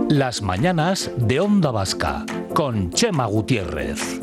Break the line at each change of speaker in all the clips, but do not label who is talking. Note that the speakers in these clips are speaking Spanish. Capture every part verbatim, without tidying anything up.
Las mañanas de Onda Vasca, con Chema Gutiérrez.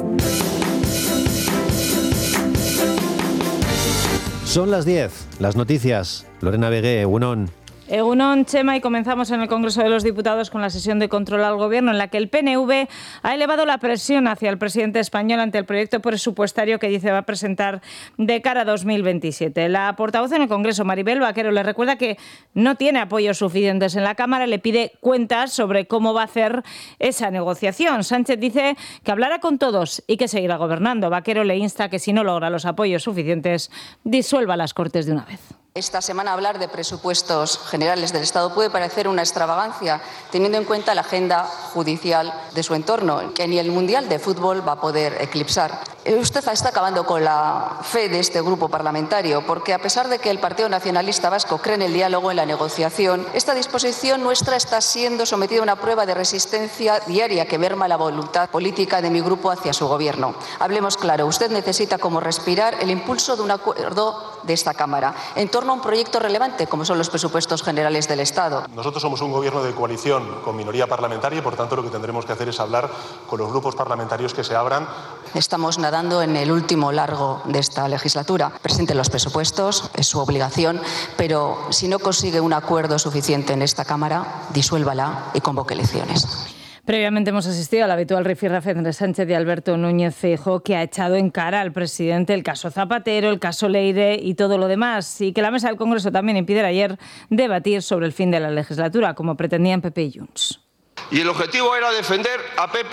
Son las diez, las noticias. Lorena Vegué, Egunon.
Egunon, Chema, y comenzamos en el Congreso de los Diputados con la sesión de control al Gobierno, en la que el P N V ha elevado la presión hacia el presidente español ante el proyecto presupuestario que dice va a presentar de cara a dos mil veintisiete. La portavoz en el Congreso, Maribel Vaquero, le recuerda que no tiene apoyos suficientes en la Cámara y le pide cuentas sobre cómo va a hacer esa negociación. Sánchez dice que hablará con todos y que seguirá gobernando. Vaquero le insta a que, si no logra los apoyos suficientes, disuelva las Cortes de una vez.
Esta semana hablar de presupuestos generales del Estado puede parecer una extravagancia, teniendo en cuenta la agenda judicial de su entorno, que ni el Mundial de Fútbol va a poder eclipsar. Usted está acabando con la fe de este grupo parlamentario, porque a pesar de que el Partido Nacionalista Vasco cree en el diálogo, en la negociación, esta disposición nuestra está siendo sometida a una prueba de resistencia diaria que merma la voluntad política de mi grupo hacia su gobierno. Hablemos claro, usted necesita, como respirar, el impulso de un acuerdo de esta Cámara en torno a un proyecto relevante como son los presupuestos generales del Estado.
Nosotros somos un gobierno de coalición con minoría parlamentaria y, por tanto, lo que tendremos que hacer es hablar con los grupos parlamentarios que se abran.
Estamos nadando en el último largo de esta legislatura. Presente los presupuestos, es su obligación, pero si no consigue un acuerdo suficiente en esta Cámara, disuélvala y convoque elecciones.
Previamente hemos asistido al habitual rifirrafe entre Sánchez y Alberto Núñez Feijóo, que ha echado en cara al presidente el caso Zapatero, el caso Leire y todo lo demás, y que la mesa del Congreso también impidiera ayer debatir sobre el fin de la legislatura, como pretendían P P y Junts.
Y el objetivo era defender a P.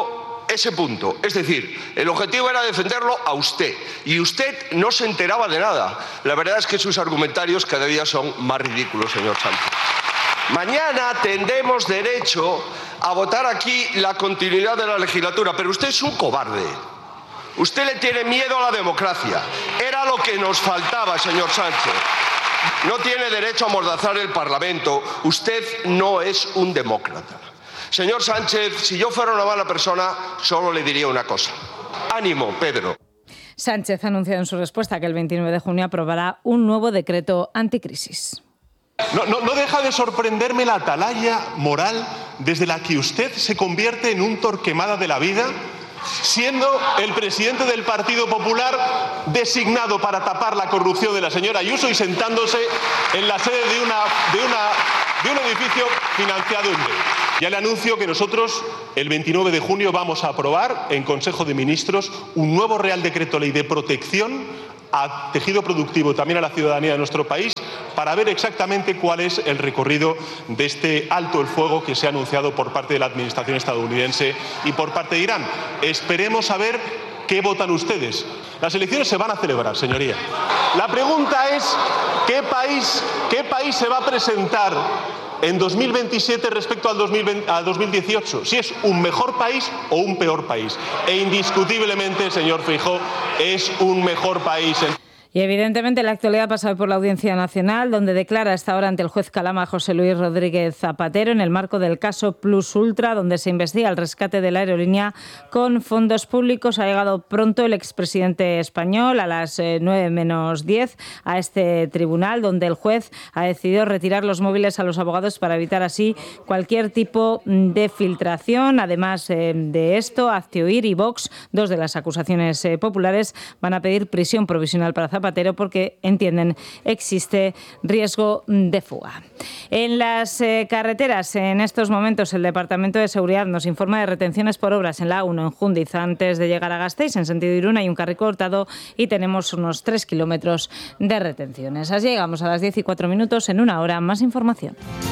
ese punto. Es decir, el objetivo era defenderlo a usted. Y usted no se enteraba de nada. La verdad es que sus argumentarios cada día son más ridículos, señor Sánchez. Mañana tendremos derecho a votar aquí la continuidad de la legislatura, pero usted es un cobarde. Usted le tiene miedo a la democracia. Era lo que nos faltaba, señor Sánchez. No tiene derecho a amordazar el Parlamento. Usted no es un demócrata. Señor Sánchez, si yo fuera una mala persona, solo le diría una cosa. Ánimo, Pedro.
Sánchez ha anunciado en su respuesta que el veintinueve de junio aprobará un nuevo decreto anticrisis.
No, no, no deja de sorprenderme la atalaya moral desde la que usted se convierte en un Torquemada de la vida, siendo el presidente del Partido Popular designado para tapar la corrupción de la señora Ayuso y sentándose en la sede de, una, de, una, de un edificio financiado en deuda. Ya le anuncio que nosotros el veintinueve de junio vamos a aprobar en Consejo de Ministros un nuevo Real Decreto Ley de protección a tejido productivo y también a la ciudadanía de nuestro país, para ver exactamente cuál es el recorrido de este alto el fuego que se ha anunciado por parte de la administración estadounidense y por parte de Irán. Esperemos a ver qué votan ustedes. Las elecciones se van a celebrar, señoría. La pregunta es, ¿qué país, qué país se va a presentar en dos mil veintisiete respecto al dos mil veinte, al dos mil dieciocho? Si es un mejor país o un peor país. E indiscutiblemente, señor Feijóo, es un mejor país.
Y evidentemente la actualidad pasa por la Audiencia Nacional, donde declara a esta hora ante el juez Calama José Luis Rodríguez Zapatero en el marco del caso Plus Ultra, donde se investiga el rescate de la aerolínea con fondos públicos. Ha llegado pronto el expresidente español a las nueve menos diez a este tribunal, donde el juez ha decidido retirar los móviles a los abogados para evitar así cualquier tipo de filtración. Además de esto, Hazte Oír y Vox, dos de las acusaciones populares, van a pedir prisión provisional para Zapatero Zapatero porque entienden existe riesgo de fuga. En las eh, carreteras, en estos momentos, el Departamento de Seguridad nos informa de retenciones por obras en la A uno en Jundiz antes de llegar a Gasteiz, en sentido Irún hay un carril cortado y tenemos unos tres kilómetros de retenciones. Así llegamos a las diez y cuatro minutos. En una hora, más información.